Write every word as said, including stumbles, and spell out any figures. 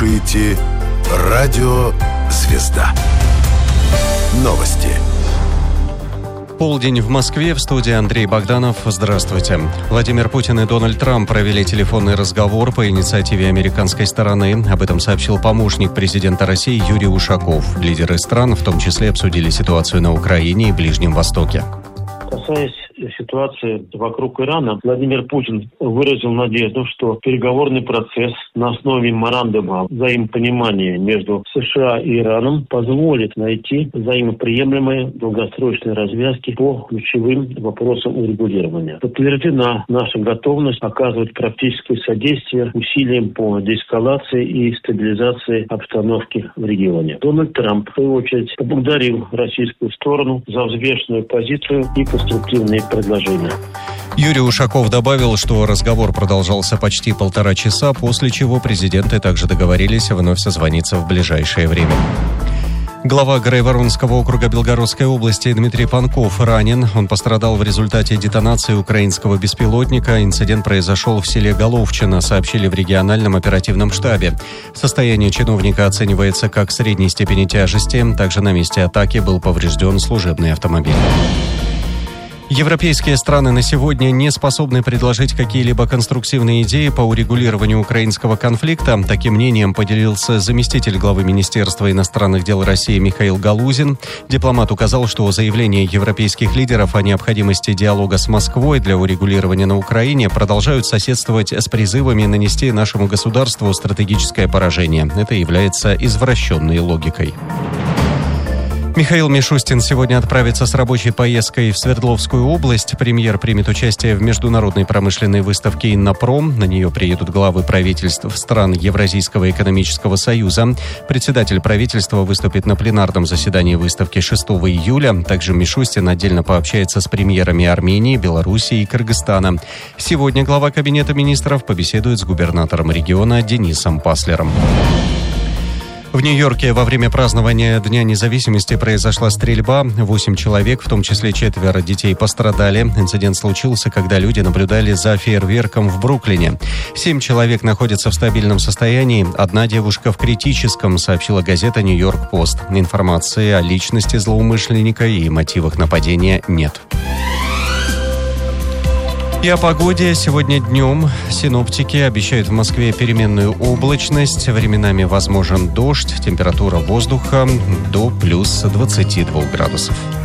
слушаете Радио Звезда. Новости. Полдень в Москве, в студии Андрей Богданов. Здравствуйте. Владимир Путин и Дональд Трамп провели телефонный разговор по инициативе американской стороны. Об этом сообщил помощник президента России Юрий Ушаков. Лидеры стран в том числе обсудили ситуацию на Украине и Ближнем Востоке. Касаясь ситуации вокруг Ирана, Владимир Путин выразил надежду, что переговорный процесс на основе меморандума взаимопонимания между США и Ираном позволит найти взаимоприемлемые долгосрочные развязки по ключевым вопросам урегулирования. Подтверждена наша готовность оказывать практическое содействие усилиям по деэскалации и стабилизации обстановки в регионе. Дональд Трамп, в свою очередь, поблагодарил российскую сторону за взвешенную позицию и конструктивные предложения. Юрий Ушаков добавил, что разговор продолжался почти полтора часа, после чего президенты также договорились вновь созвониться в ближайшее время. Глава Грайворонского округа Белгородской области Дмитрий Панков ранен. Он пострадал в результате детонации украинского беспилотника. Инцидент произошел в селе Головчино, сообщили в региональном оперативном штабе. Состояние чиновника оценивается как средней степени тяжести. Также на месте атаки был поврежден служебный автомобиль. Европейские страны на сегодня не способны предложить какие-либо конструктивные идеи по урегулированию украинского конфликта. Таким мнением поделился заместитель главы Министерства иностранных дел России Михаил Галузин. Дипломат указал, что заявления европейских лидеров о необходимости диалога с Москвой для урегулирования на Украине продолжают соседствовать с призывами нанести нашему государству стратегическое поражение. Это является извращенной логикой. Михаил Мишустин сегодня отправится с рабочей поездкой в Свердловскую область. Премьер примет участие в международной промышленной выставке «Иннопром». На нее приедут главы правительств стран Евразийского экономического союза. Председатель правительства выступит на пленарном заседании выставки шестого июля. Также Мишустин отдельно пообщается с премьерами Армении, Белоруссии и Кыргызстана. Сегодня глава Кабинета министров побеседует с губернатором региона Денисом Паслером. В Нью-Йорке во время празднования Дня независимости произошла стрельба. Восемь человек, в том числе четверо детей, пострадали. Инцидент случился, когда люди наблюдали за фейерверком в Бруклине. Семь человек находятся в стабильном состоянии. Одна девушка в критическом, сообщила газета «Нью-Йорк Пост». Информации о личности злоумышленника и мотивах нападения нет. И о погоде. Сегодня днем синоптики обещают в Москве переменную облачность. Временами возможен дождь. Температура воздуха до плюс двадцати двух градусов.